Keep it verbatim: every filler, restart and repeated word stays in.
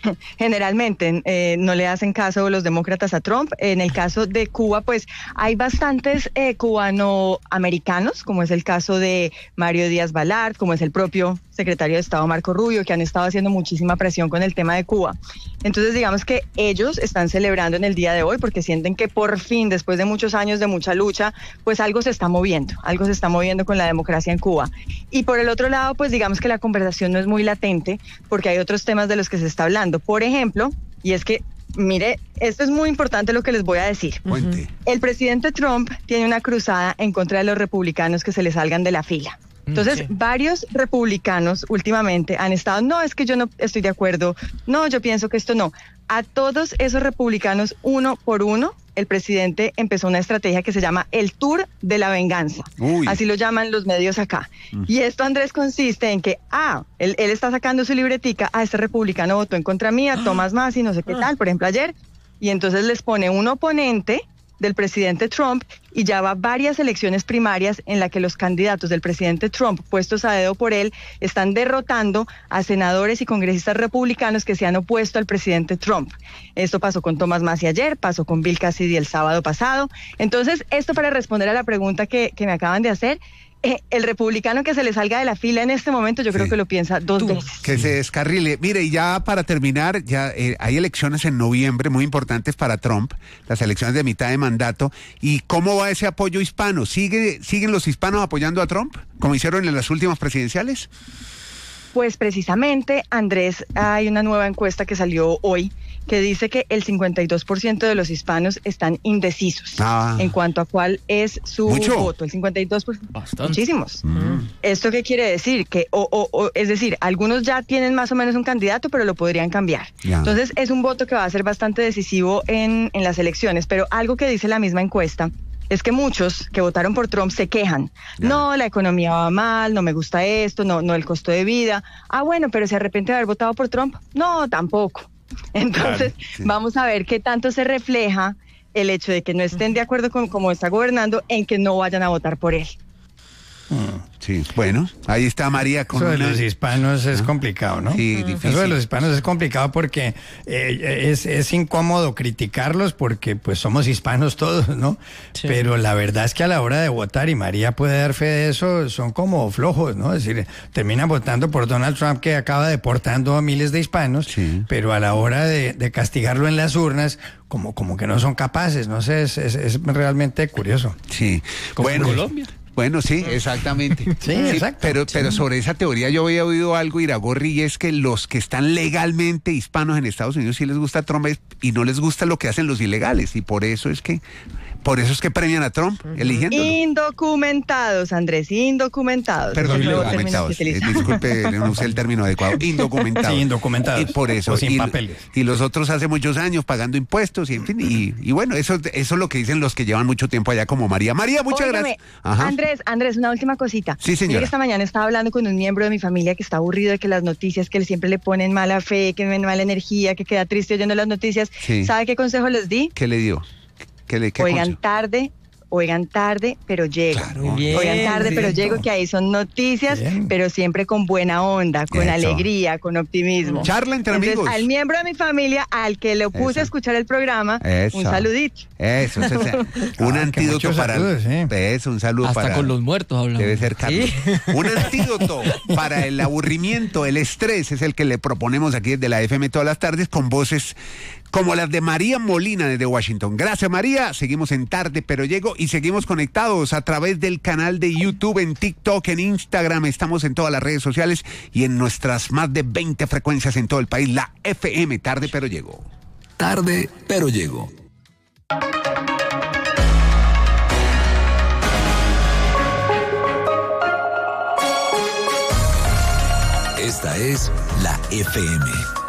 generalmente eh, no le hacen caso los demócratas a Trump. En el caso de Cuba, pues hay bastantes eh, cubanoamericanos, como es el caso de Mario Díaz Balart, como es el propio secretario de Estado Marco Rubio, que han estado haciendo muchísima presión con el tema de Cuba. Entonces, digamos que ellos están celebrando en el día de hoy porque sienten que por fin, después de muchos años de mucha lucha, pues algo se está moviendo, algo se está moviendo con la democracia en Cuba. Y por el otro lado, pues digamos que la conversación no es muy latente porque hay otros temas de los que se está hablando. Por ejemplo, y es que, mire, esto es muy importante lo que les voy a decir. Cuente. El presidente Trump tiene una cruzada en contra de los republicanos que se le salgan de la fila. Entonces, sí. varios republicanos últimamente han estado, no, es que yo no estoy de acuerdo, no, yo pienso que esto no. A todos esos republicanos, uno por uno, el presidente empezó una estrategia que se llama el Tour de la Venganza. Uy. Así lo llaman los medios acá. Mm. Y esto, Andrés, consiste en que, ah, él, él está sacando su libretica, ah, este republicano votó en contra mía, Thomas Massie, no sé qué tal, por ejemplo, ayer, y entonces les pone un oponente del presidente Trump y ya va varias elecciones primarias en la que los candidatos del presidente Trump, puestos a dedo por él, están derrotando a senadores y congresistas republicanos que se han opuesto al presidente Trump. Esto pasó con Thomas Massie ayer, pasó con Bill Cassidy el sábado pasado. Entonces, esto para responder a la pregunta que, que me acaban de hacer, Eh, el republicano que se le salga de la fila en este momento, yo sí. creo que lo piensa dos Tú, veces. Que se descarrile. Mire, y ya para terminar, ya eh, hay elecciones en noviembre muy importantes para Trump, las elecciones de mitad de mandato. ¿Y cómo va ese apoyo hispano? ¿Sigue, ¿Siguen los hispanos apoyando a Trump, como hicieron en las últimas presidenciales? Pues precisamente, Andrés, hay una nueva encuesta que salió hoy que dice que el cincuenta y dos por ciento de los hispanos están indecisos ah. en cuanto a cuál es su ¿Mucho? voto. El cincuenta y dos por ciento. Bastante. Muchísimos. Mm. ¿Esto qué quiere decir? Que, o, o, o, es decir, algunos ya tienen más o menos un candidato, pero lo podrían cambiar. Ya. Entonces, es un voto que va a ser bastante decisivo en, en las elecciones. Pero algo que dice la misma encuesta es que muchos que votaron por Trump se quejan. Ya. No, la economía va mal, no me gusta esto, no, no el costo de vida. Ah, bueno, pero ¿se arrepiente de haber votado por Trump? No, tampoco. Entonces, claro, sí. vamos a ver qué tanto se refleja el hecho de que no estén de acuerdo con cómo está gobernando en que no vayan a votar por él. Sí, bueno, ahí está María con Eso de una... los hispanos es ¿no? complicado, ¿no? Sí, difícil. Eso de los hispanos es complicado porque eh, es, es incómodo criticarlos porque pues somos hispanos todos, ¿no? Sí. Pero la verdad es que a la hora de votar, y María puede dar fe de eso, son como flojos, ¿no? Es decir, terminan votando por Donald Trump, que acaba deportando a miles de hispanos, sí. pero a la hora de, de castigarlo en las urnas, como, como que no son capaces, no sé, es, es, es realmente curioso. Sí, como bueno, Colombia. Bueno, sí, exactamente. Sí, sí, exacto. Pero, sí. pero sobre esa teoría yo había oído algo, Iragorri, y es que los que están legalmente hispanos en Estados Unidos sí les gusta Trump y no les gusta lo que hacen los ilegales, y por eso es que por eso es que premian a Trump, uh-huh. eligiéndolo. Indocumentados, Andrés, indocumentados. Perdón, indocumentados. Eh, disculpe, no usé el término adecuado. Indocumentados. Sí, indocumentados. Y por eso. O sin y, papeles. Y los otros hace muchos años pagando impuestos, y en fin, y, y bueno, eso, eso es lo que dicen los que llevan mucho tiempo allá, como María. María, muchas Óyeme, gracias. Ajá. Andrés, Andrés, una última cosita. Sí, señora. Mira, esta mañana estaba hablando con un miembro de mi familia que está aburrido de que las noticias, que siempre le ponen mala fe, que ven mala energía, que queda triste oyendo las noticias. Sí. ¿Sabe qué consejo les di? ¿Qué le dio? ¿Qué le, qué Oigan consejo? tarde. Oigan tarde, pero llego. Claro, bien, Oigan tarde, pero bien, llego, no. que ahí son noticias, Bien. pero siempre con buena onda, con Eso. alegría, con optimismo. Charla entre Entonces, amigos. al miembro de mi familia, al que le puse Eso. a escuchar el programa, Eso. un saludito. Eso, eso, eso. Un Ah, antídoto para... saludos, sí. Eso, un saludo Hasta para... con los muertos hablamos. Debe ser Carlos. ¿Sí? Un antídoto para el aburrimiento, el estrés, es el que le proponemos aquí desde la F M todas las tardes, con voces como las de María Molina desde Washington. Gracias, María. Seguimos en Tarde Pero Llego y seguimos conectados a través del canal de YouTube, en TikTok, en Instagram. Estamos en todas las redes sociales y en nuestras más de veinte frecuencias en todo el país. La F M, Tarde Pero Llego. Tarde Pero Llego. Esta es la F M.